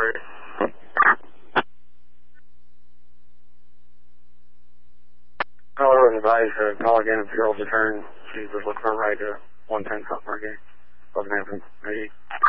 Alright. Caller was advised to call again if the girl's return. She was looking for a ride to 110 South Margate. Wasn't happening. 88.